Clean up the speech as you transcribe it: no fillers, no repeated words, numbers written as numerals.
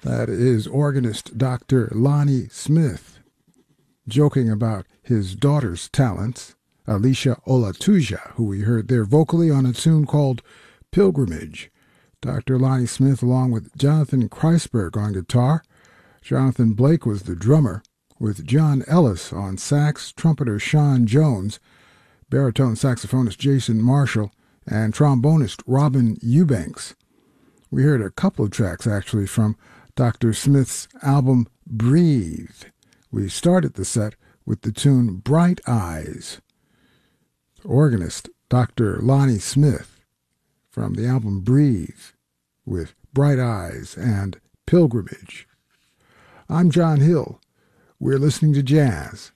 That is organist Dr. Lonnie Smith joking about his daughter's talents, Alicia Olatuja, who we heard there vocally on a tune called Pilgrimage. Dr. Lonnie Smith along with Jonathan Kreisberg on guitar. Jonathan Blake was the drummer, with John Ellis on sax, trumpeter Sean Jones, baritone saxophonist Jason Marshall, and trombonist Robin Eubanks. We heard a couple of tracks, actually, from Dr. Smith's album Breathe. We started the set with the tune Bright Eyes. Organist Dr. Lonnie Smith from the album Breathe with Bright Eyes and Pilgrimage. I'm John Hill. We're listening to jazz